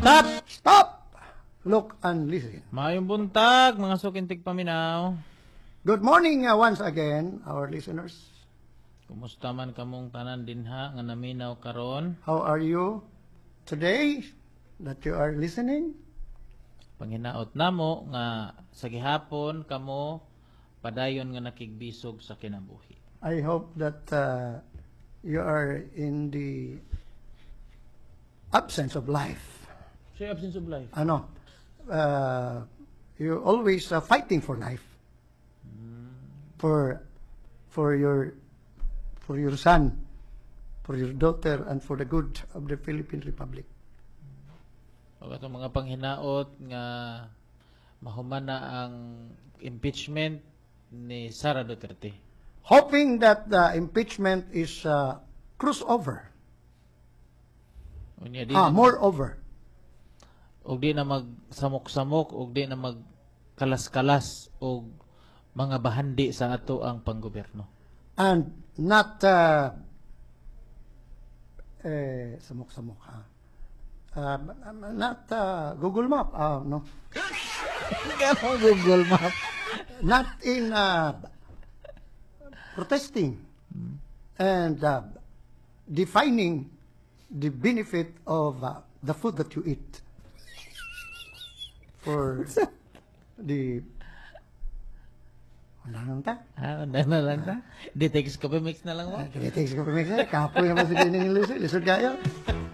Stop! Stop! Look and listen. Maayong buntag, mga sukintig paminaw. Good morning once again, our listeners. Kumusta man kamong tanan dinha nga naminaw karon? How are you today that you are listening? Panginaot namo nga sa gihapon kamo padayon nga nakigbisog sa kinabuhi. I hope that you are in the absence of life. So absence of life. Ano? You're always fighting for life. For your son, for your daughter, and for the good of the Philippine Republic. O katong mga panghinaot nga mahuman na ang impeachment ni Sara Duterte. Hoping that the impeachment is crossover. Unya di Moreover. og di na magsamok-samok og di na magkalas-kalas og mga bahandi sa ato ang panggobyerno. And not samok-samok not Google Map no, Kamo Google Map. not in protesting and defining the benefit of the food that you eat for the wala nang ta. Na lang ta. Di text ko pa mix na lang mo. Kaya text ko pa may kapoy naman si Dining Lisod kaya.